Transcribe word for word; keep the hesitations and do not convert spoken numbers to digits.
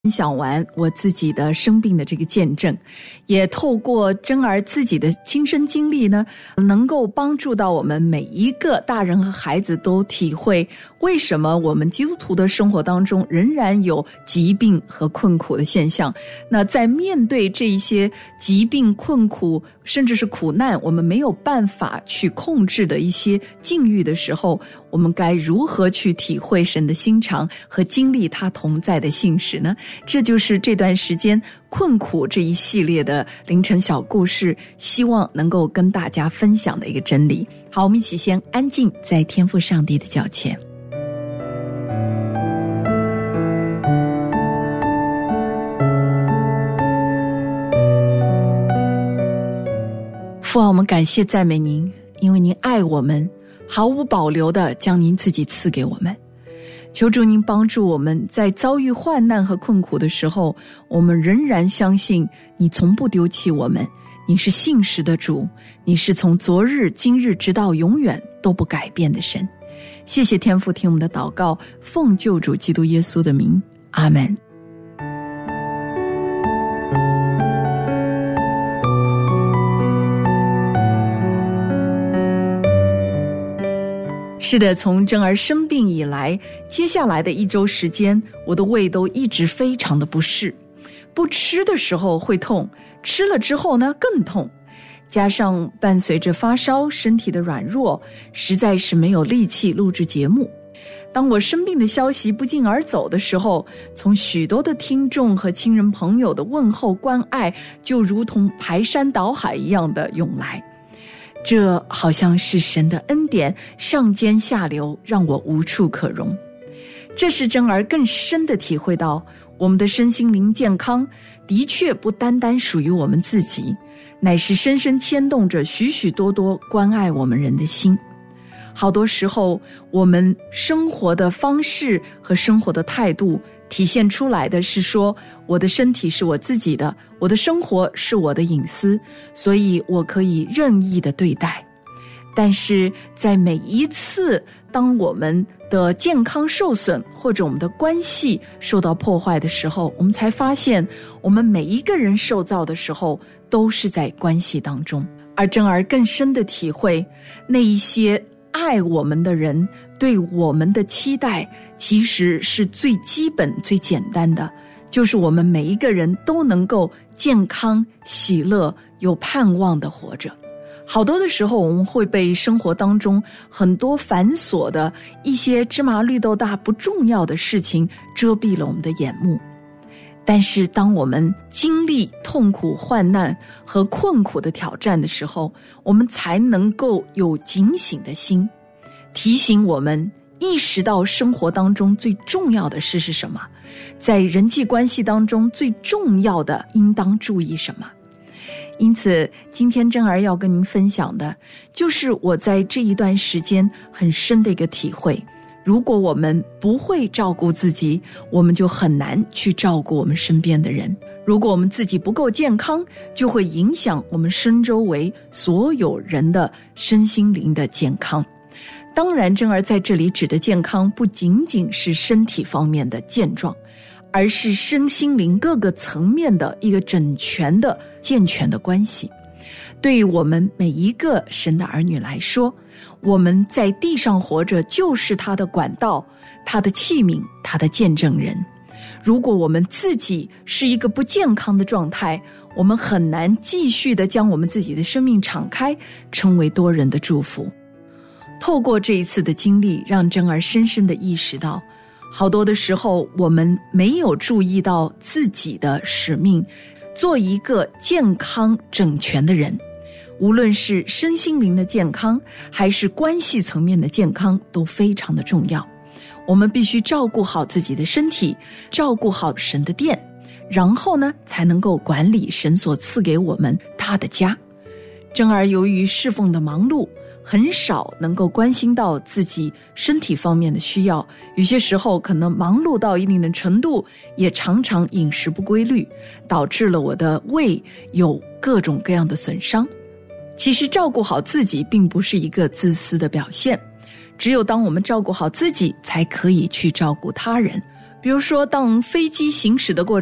分享完我自己的生病的这个见证，也透过珍儿自己的亲身经历呢，能够帮助到我们每一个大人和孩子都体会为什么我们基督徒的生活当中仍然有疾病和困苦的现象。那在面对这一些疾病、困苦甚至是苦难，我们没有办法去控制的一些境遇的时候，我们该如何去体会神的心肠和经历他同在的信实呢？这就是这段时间困苦这一系列的凌晨小故事，希望能够跟大家分享的一个真理。好，我们一起先安静在天父上帝的脚前。父啊，我们感谢赞美您，因为您爱我们，毫无保留地将您自己赐给我们。求主您帮助我们，在遭遇患难和困苦的时候，我们仍然相信你从不丢弃我们，你是信实的主，你是从昨日今日直到永远都不改变的神。谢谢天父听我们的祷告，奉救主基督耶稣的名，阿们。是的，从珍儿生病以来，接下来的一周时间，我的胃都一直非常的不适，不吃的时候会痛，吃了之后呢更痛，加上伴随着发烧，身体的软弱，实在是没有力气录制节目。当我生病的消息不胫而走的时候，从许多的听众和亲人朋友的问候关爱，就如同排山倒海一样的涌来。这好像是神的恩典上尖下流，让我无处可容。这使珍儿更深地体会到，我们的身心灵健康的确不单单属于我们自己，乃是深深牵动着许许多多关爱我们人的心。好多时候，我们生活的方式和生活的态度体现出来的是说，我的身体是我自己的，我的生活是我的隐私，所以我可以任意的对待。但是在每一次当我们的健康受损，或者我们的关系受到破坏的时候，我们才发现我们每一个人受造的时候都是在关系当中。而珍儿更深的体会，那一些爱我们的人对我们的期待其实是最基本最简单的，就是我们每一个人都能够健康喜乐有盼望的活着。好多的时候我们会被生活当中很多繁琐的一些芝麻绿豆大不重要的事情遮蔽了我们的眼目，但是当我们经历痛苦患难和困苦的挑战的时候，我们才能够有警醒的心，提醒我们意识到生活当中最重要的事是什么，在人际关系当中最重要的应当注意什么。因此今天珍儿要跟您分享的就是我在这一段时间很深的一个体会，如果我们不会照顾自己，我们就很难去照顾我们身边的人。如果我们自己不够健康，就会影响我们身周围所有人的身心灵的健康。当然珍儿在这里指的健康不仅仅是身体方面的健壮，而是身心灵各个层面的一个整全的健全的关系。对于我们每一个神的儿女来说，我们在地上活着就是他的管道，他的器皿，他的见证人。如果我们自己是一个不健康的状态，我们很难继续的将我们自己的生命敞开，成为多人的祝福。透过这一次的经历，让珍儿深深的意识到，好多的时候我们没有注意到自己的使命，做一个健康整全的人，无论是身心灵的健康还是关系层面的健康都非常的重要。我们必须照顾好自己的身体，照顾好神的殿，然后呢才能够管理神所赐给我们他的家。珍儿由于侍奉的忙碌，很少能够关心到自己身体方面的需要，有些时候可能忙碌到一定的程度，也常常饮食不规律，导致了我的胃有各种各样的损伤。其实照顾好自己并不是一个自私的表现，只有当我们照顾好自己，才可以去照顾他人。 比如说，当飞机行驶的过